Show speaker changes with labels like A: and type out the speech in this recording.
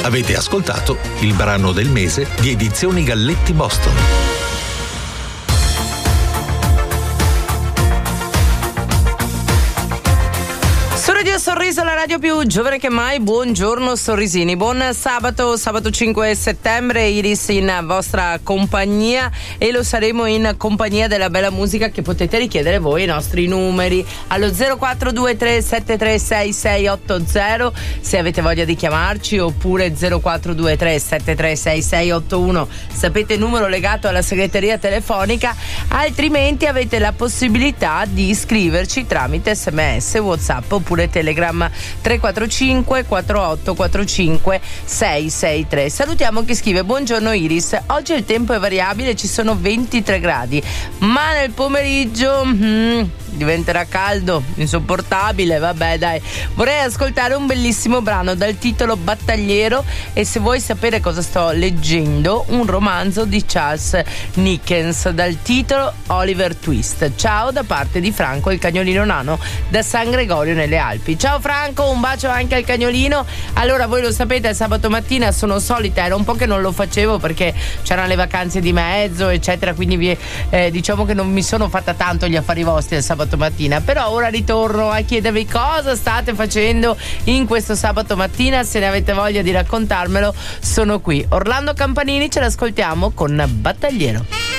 A: Avete ascoltato il brano del mese di Edizioni Galletti Boston.
B: Sorriso, la radio più giovane che mai. Buongiorno sorrisini, buon sabato 5 settembre. Iris in vostra compagnia, e lo saremo in compagnia della bella musica che potete richiedere voi ai nostri numeri allo 0423 736680 se avete voglia di chiamarci, oppure 0423 736681, sapete, numero legato alla segreteria telefonica. Altrimenti avete la possibilità di scriverci tramite SMS, WhatsApp oppure Telegram 345 4845 663. Salutiamo chi scrive: buongiorno Iris, oggi il tempo è variabile, ci sono 23 gradi, ma nel pomeriggio diventerà caldo, insopportabile. Vabbè, dai, vorrei ascoltare un bellissimo brano dal titolo Battagliero, e se vuoi sapere cosa sto leggendo, un romanzo di Charles Dickens dal titolo Oliver Twist. Ciao da parte di Franco, il cagnolino nano da San Gregorio nelle Alpi. Ciao Franco, un bacio anche al cagnolino. Allora, voi lo sapete, sabato mattina sono solita, era un po' che non lo facevo perché c'erano le vacanze di mezzo eccetera, quindi diciamo che non mi sono fatta tanto gli affari vostri il sabato mattina, però ora ritorno a chiedervi cosa state facendo in questo sabato mattina. Se ne avete voglia di raccontarmelo, sono qui. Orlando Campanini, ce l'ascoltiamo con Battagliero.